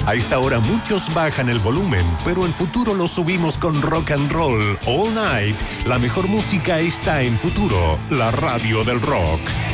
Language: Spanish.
A esta hora muchos bajan el volumen, pero el futuro lo subimos con rock and roll all night. La mejor música está en Futuro, la radio del rock.